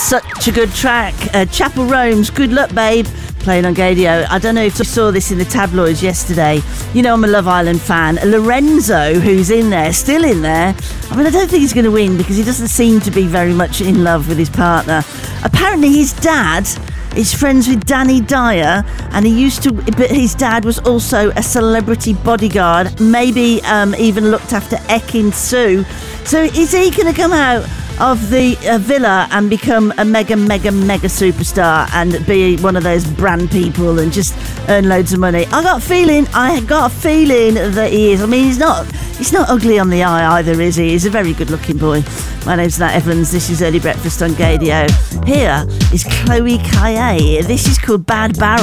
such a good track. Chapel Rome's Good Luck Babe, playing on Gadio. I don't know if you saw this in the tabloids yesterday. You know I'm a Love Island fan. Lorenzo, who's in there, still in there. I mean, I don't think he's going to win because he doesn't seem to be very much in love with his partner. Apparently his dad is friends with Danny Dyer, and but his dad was also a celebrity bodyguard, maybe even looked after Ekin-Su. So is he going to come out of the villa and become a mega superstar and be one of those brand people and just earn loads of money? I got a feeling that he is. I mean, he's not ugly on the eye either, is he? He's a very good looking boy. My name's Nat Evans. This is Early Breakfast on Gadio. Here is Chloe Kaye. This is called Bad Barrel.